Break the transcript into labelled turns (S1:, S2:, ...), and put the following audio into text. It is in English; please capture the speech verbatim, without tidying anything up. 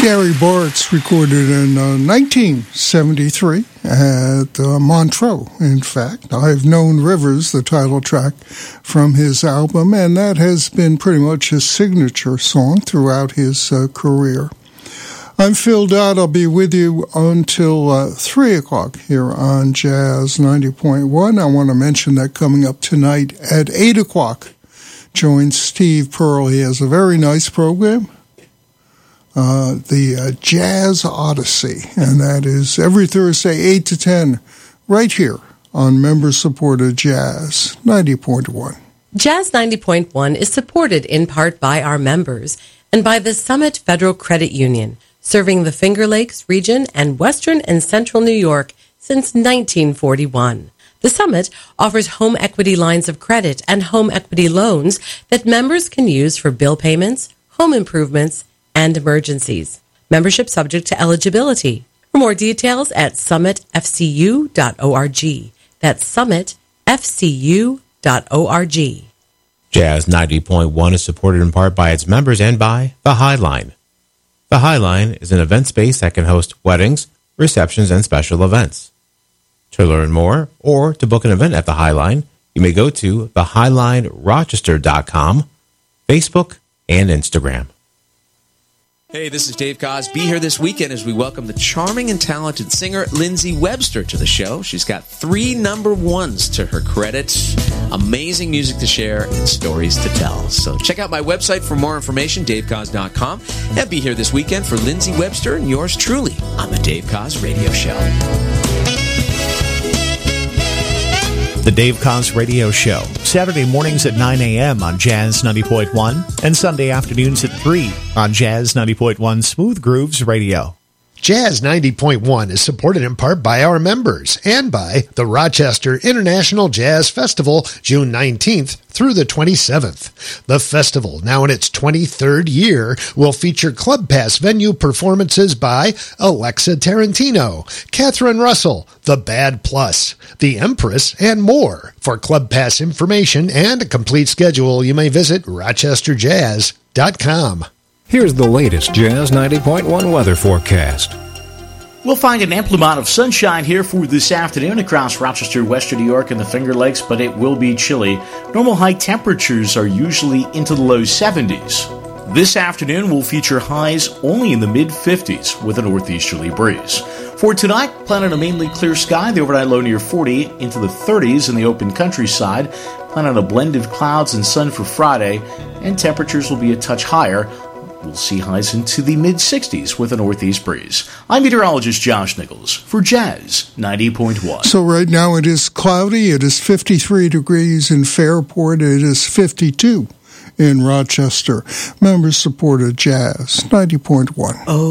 S1: Gary Bartz recorded in uh, nineteen seventy-three at uh, Montreux, in fact. I've Known Rivers, the title track from his album, and that has been pretty much his signature song throughout his uh, career. I'm Phil Dodd. I'll be with you until uh, three o'clock here on Jazz ninety point one. I want to mention that coming up tonight at eight o'clock, join Steve Pearl. He has a very nice program. Uh, the uh, Jazz Odyssey, and that is every Thursday, eight to ten, right here on member-supported Jazz ninety point one.
S2: Jazz ninety point one is supported in part by our members and by the Summit Federal Credit Union, serving the Finger Lakes region and western and central New York since nineteen forty-one. The Summit offers home equity lines of credit and home equity loans that members can use for bill payments, home improvements, and emergencies. Membership subject to eligibility. For more details at summit f c u dot org. That's summit f c u dot org.
S3: Jazz ninety point one is supported in part by its members and by The Highline. The Highline is an event space that can host weddings, receptions, and special events. To learn more or to book an event at The Highline, you may go to the highline rochester dot com, Facebook, and Instagram.
S4: Hey, this is Dave Koz. Be here this weekend as we welcome the charming and talented singer Lindsey Webster to the show. She's got three number ones to her credit, amazing music to share, and stories to tell. So check out my website for more information, dave koz dot com, and be here this weekend for Lindsey Webster and yours truly on the Dave Koz Radio Show.
S5: The Dave Koz Radio Show, Saturday mornings at nine a.m. on Jazz ninety point one and Sunday afternoons at three on Jazz ninety point one Smooth Grooves Radio.
S6: Jazz ninety point one is supported in part by our members and by the Rochester International Jazz Festival, June nineteenth through the twenty-seventh. The festival, now in its twenty-third year, will feature Club Pass venue performances by Alexa Tarantino, Catherine Russell, The Bad Plus, The Empress, and more. For Club Pass information and a complete schedule, you may visit rochester jazz dot com.
S7: Here's the latest Jazz ninety point one weather forecast.
S8: We'll find an ample amount of sunshine here for this afternoon across Rochester, Western New York, and the Finger Lakes, but it will be chilly. Normal high temperatures are usually into the low seventies. This afternoon will feature highs only in the mid-fifties with a northeasterly breeze. For tonight, plan on a mainly clear sky, the overnight low near forty, into the thirties in the open countryside. Plan on a blend of clouds and sun for Friday, and temperatures will be a touch higher. We'll see highs into the mid-sixties with a northeast breeze. I'm meteorologist Josh Nichols for Jazz ninety point one.
S1: So right now it is cloudy. It is fifty-three degrees in Fairport. It is fifty-two in Rochester. Members supported Jazz ninety point one.
S2: Oh.